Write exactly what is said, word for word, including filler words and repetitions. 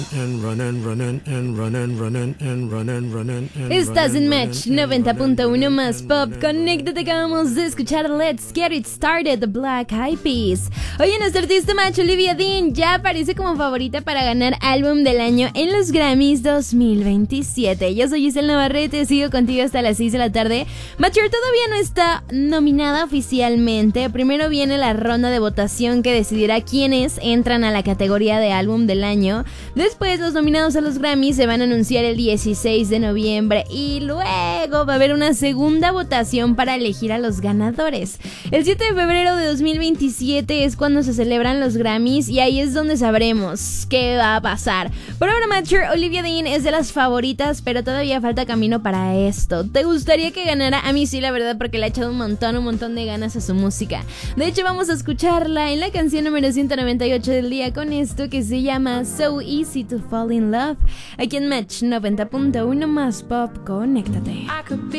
Estás en Match noventa punto uno más Pop. Conéctate, acabamos de escuchar Let's Get It Started de Black Eyed Peas. Oye, nuestro artista Match, Olivia Dean, ya aparece como favorita para ganar álbum del año en los Grammys dos mil veintisiete. Yo soy Giselle Navarrete, sigo contigo hasta las seis de la tarde. Matcher todavía no está nominada oficialmente. Primero viene la ronda de votación que decidirá quiénes entran a la categoría de álbum del año. Después los nominados a los Grammys se van a anunciar el dieciséis de noviembre y luego va a haber una segunda votación para elegir a los ganadores. El siete de febrero de dos mil veintisiete es cuando se celebran los Grammys y ahí es donde sabremos qué va a pasar. Por ahora, Matcher, Olivia Dean es de las favoritas, pero todavía falta camino para esto. ¿Te gustaría que ganara? A mí sí, la verdad, porque le ha echado un montón, un montón de ganas a su música. De hecho, vamos a escucharla en la canción número ciento noventa y ocho del día con esto que se llama So Easy to Fall in Love. Aquí en Match noventa punto uno más Pop, conéctate.